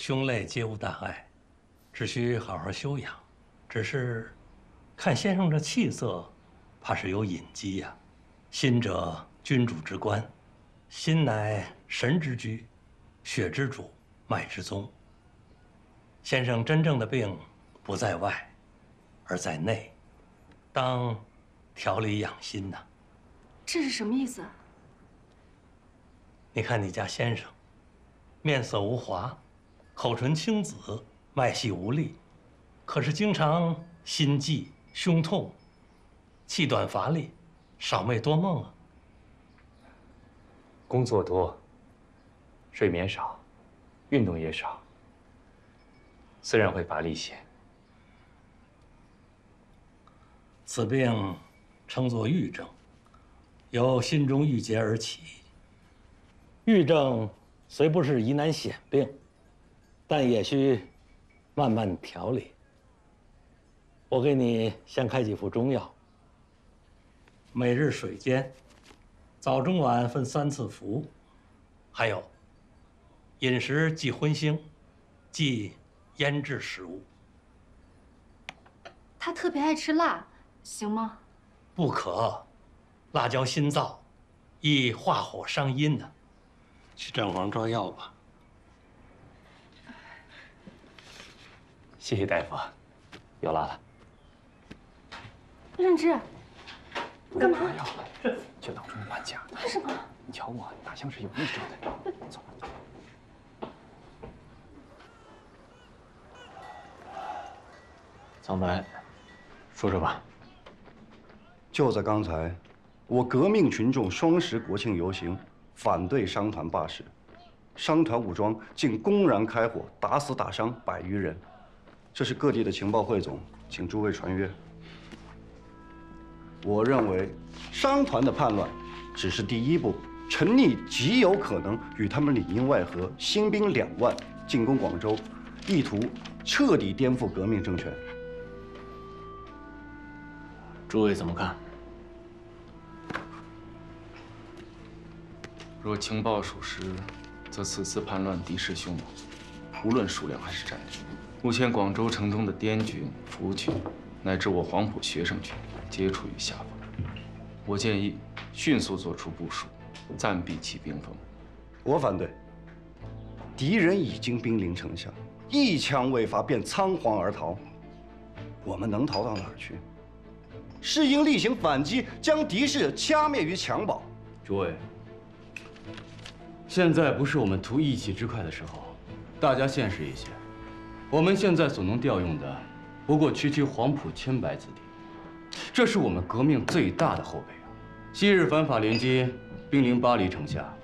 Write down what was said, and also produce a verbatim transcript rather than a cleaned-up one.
兄妹皆无大碍，只需好好休养。只是，看先生这气色，怕是有隐疾呀。心者君主之官，心乃神之居，血之主，脉之宗。先生真正的病不在外，而在内，当调理养心呐。 这是什么意思？ 你看你家先生，面色无华，口唇青紫，脉细无力，可是经常心悸、胸痛，气短乏力，少寐多梦啊。 工作多，睡眠少，运动也少，自然会乏力些。 此病称作郁症，由心中郁结而起。郁症虽不是疑难显病，但也需慢慢调理。我给你先开几副中药，每日水煎，早中晚分三次服。还有，饮食忌荤腥，忌腌制食物。 他特别爱吃辣，行吗？ 不可，辣椒辛燥，易化火伤阴呢。去账房抓药吧。 谢谢大夫，有辣了。 任之，干嘛？ 不要了，这当中乱假的。 为什么？ 你瞧我，哪像是有意识的？走走。苍白，说说吧。 就在刚才，我革命群众双十国庆游行，反对商团罢市，商团武装竟公然开火，打死打伤百余人。这是各地的情报汇总，请诸位传阅。我认为，商团的叛乱只是第一步，陈逆极有可能与他们里应外合，兴兵两万进攻广州，意图彻底颠覆革命政权。 诸位怎么看？ 若情报属实，则此次叛乱敌势凶猛，无论数量还是战略。目前广州城中的滇军、福军，乃至我黄埔学生军，皆处于下风。我建议迅速做出部署，暂避其兵锋。 我反对。敌人已经兵临城下，一枪未发便仓皇而逃，我们能逃到哪儿去？是应例行反击，将敌势掐灭于襁褓。 诸位，现在不是我们图一己之快的时候，大家现实一些。我们现在所能调用的，不过区区黄埔千百子弟，这是我们革命最大的后背啊！昔日反法联军兵临巴黎城下，